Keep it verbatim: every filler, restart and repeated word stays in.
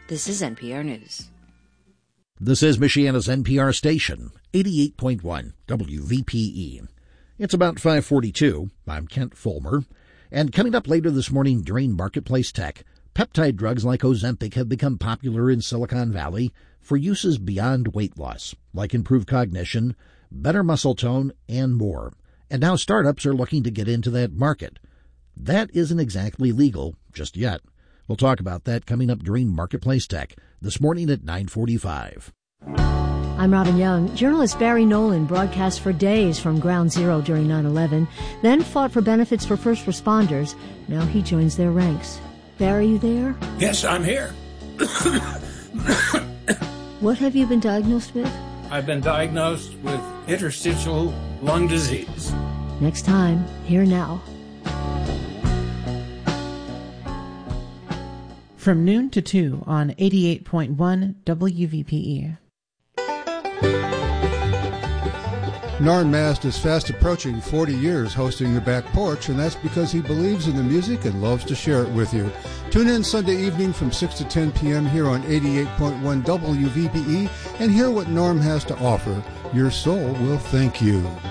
This is N P R News. This is Michiana's N P R station, eighty-eight point one W V P E. It's about five forty-two. I'm Kent Fulmer. And coming up later this morning during Marketplace Tech, peptide drugs like Ozempic have become popular in Silicon Valley for uses beyond weight loss, like improved cognition, better muscle tone, and more. And now startups are looking to get into that market. That isn't exactly legal just yet. We'll talk about that coming up during Marketplace Tech this morning at nine forty-five. I'm Robin Young. Journalist Barry Nolan broadcast for days from Ground Zero during nine eleven, then fought for benefits for first responders. Now he joins their ranks. Barry, you there? Yes, I'm here. What have you been diagnosed with? I've been diagnosed with interstitial lung disease. Next time, Here Now. From noon to two on eighty-eight point one W V P E. Norm Mast is fast approaching forty years hosting The Back Porch, and that's because he believes in the music and loves to share it with you. Tune in Sunday evening from six to ten p.m. here on eighty-eight point one W V P E and hear what Norm has to offer. Your soul will thank you.